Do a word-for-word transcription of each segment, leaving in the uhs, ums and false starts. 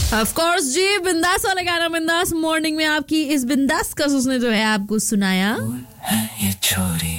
Of course जी, बिंदास वाला गाना बिंदास मॉर्निंग में आपकी इस बिंदास कशिश ने जो है आपको सुनाया। ये छोरी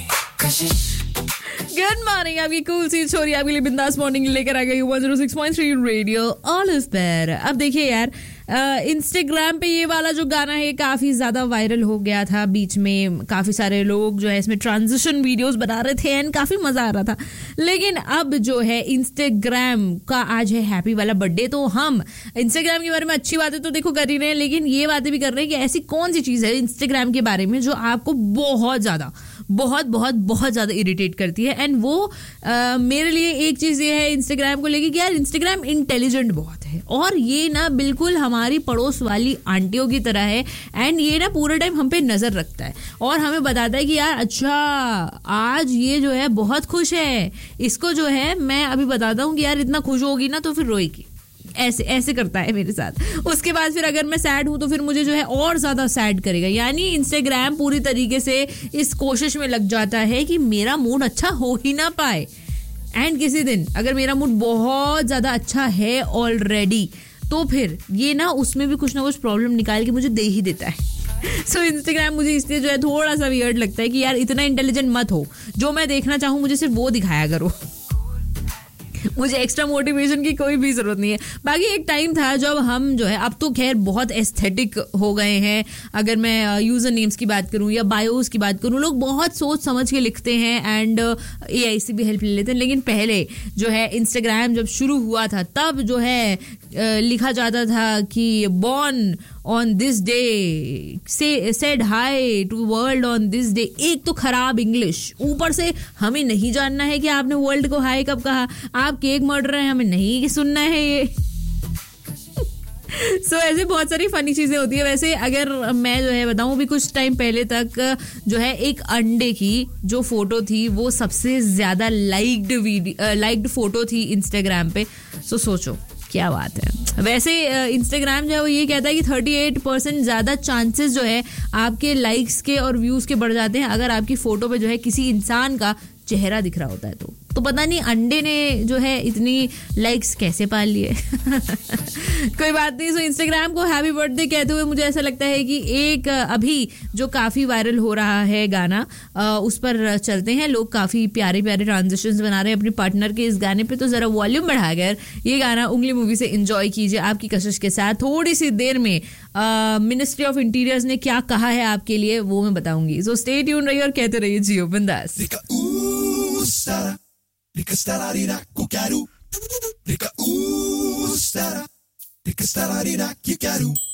गुड मॉर्निंग, आपकी कूल सी छोरी आपके लिए बिंदास मॉर्निंग लेकर आ गई one oh six point three radio all is there. अब देखिए यार, इंस्टाग्राम पे ये वाला जो गाना है काफी ज्यादा वायरल हो गया था बीच में। काफी सारे लोग जो है इसमें ट्रांजिशन वीडियोस बना रहे थे एंड काफी मजा आ रहा था। लेकिन अब जो है इंस्टाग्राम का आज है हैप्पी वाला बर्थडे, तो हम इंस्टाग्राम के बारे में अच्छी बातें तो देखो कर ही रहे हैं, लेकिन ये बातें भी कर रहे हैं कि ऐसी कौन सी चीज है इंस्टाग्राम के बारे में जो आपको बहुत ज्यादा बहुत बहुत बहुत ज्यादा इरिटेट करती है। एंड वो आ, मेरे लिए एक चीज ये है इंस्टाग्राम को लेके कि यार इंस्टाग्राम इंटेलिजेंट बहुत है और ये ना बिल्कुल हमारी पड़ोस वाली आंटियों की तरह है। एंड ये ना पूरे टाइम हम पे नजर रखता है और हमें बताता है कि यार अच्छा आज ये जो है बहुत खुश है, इसको जो है मैं अभी बताता हूँ कि यार इतना खुश होगी ना तो फिर रोएगी। ऐसे ऐसे करता है मेरे साथ। उसके बाद फिर अगर मैं सैड हूं तो फिर मुझे जो है और ज्यादा सैड करेगा। यानी इंस्टाग्राम पूरी तरीके से इस कोशिश में लग जाता है कि मेरा मूड अच्छा हो ही ना पाए। एंड किसी दिन अगर मेरा मूड बहुत ज्यादा अच्छा है ऑलरेडी तो फिर ये ना उसमें भी कुछ ना कुछ प्रॉब्लम निकाल के मुझे दे ही देता है। सो so, इंस्टाग्राम मुझे इसलिए जो है थोड़ा सा वियर्ड लगता है कि यार इतना इंटेलिजेंट मत हो, जो मैं देखना चाहूँ मुझे सिर्फ वो दिखाया करो। मुझे एक्स्ट्रा मोटिवेशन की कोई भी जरूरत नहीं है। बाकी एक टाइम था जब हम जो है, अब तो खैर बहुत एस्थेटिक हो गए हैं। अगर मैं यूजर नेम्स की बात करूं या बायोस की बात करूं, लोग बहुत सोच समझ के लिखते हैं एंड एआई से भी हेल्प ले लेते हैं। लेकिन पहले जो है इंस्टाग्राम जब शुरू हुआ था तब जो है लिखा जाता था कि बॉर्न ऑन दिस डे, से said high to world on this day. एक तो खराब इंग्लिश, ऊपर से हमें नहीं जानना है कि आपने वर्ल्ड को हाई कब कहा। आप केक मर्डर रहे हैं, हमें नहीं सुनना है ये। सो so, ऐसे बहुत सारी फनी चीजें होती है। वैसे अगर मैं जो है बताऊं, भी कुछ टाइम पहले तक जो है एक अंडे की जो फोटो थी वो सबसे ज्यादा लाइक्ड वीडियो लाइक्ड फोटो थी इंस्टाग्राम पे। सो so, सोचो क्या बात है। वैसे इंस्टाग्राम जो है वो ये कहता है कि अड़तीस परसेंट ज्यादा चांसेस जो है आपके लाइक्स के और व्यूज के बढ़ जाते हैं अगर आपकी फोटो पे जो है किसी इंसान का चेहरा दिख रहा होता है तो तो पता नहीं अंडे ने जो है इतनी लाइक्स कैसे पाल लिए। कोई बात नहीं। सो इंस्टाग्राम को हैप्पी बर्थडे कहते हुए मुझे ऐसा लगता है कि एक अभी जो काफी वायरल हो रहा है गाना, उस पर चलते हैं। लोग काफी प्यारे प्यारे ट्रांजिशंस बना रहे हैं अपने पार्टनर के इस गाने पे, तो जरा वॉल्यूम बढ़ाकर ये गाना उंगली मूवी से एंजॉय कीजिए आपकी कशिश के साथ। थोड़ी सी देर में मिनिस्ट्री ऑफ इंटीरियर्स ने क्या कहा है आपके लिए वो मैं बताऊंगी। सो स्टे ट्यून रहिए और कहते रहिए जियो बिंदास। Rika stararira kukaru Rika ooh stara Rika stararira kikaru